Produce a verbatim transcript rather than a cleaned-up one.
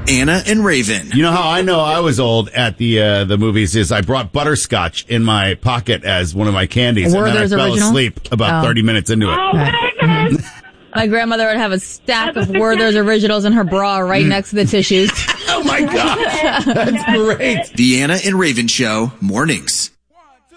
Anna and Raven. You know how I know I was old at the uh, the movies is I brought butterscotch in my pocket as one of my candies, Were and then I fell original? asleep about oh. thirty minutes into it. Oh, Raven! My grandmother would have a stack of Werther's Originals in her bra right next to the tissues. Oh, my God. That's great. The Anna and Raven Show, mornings.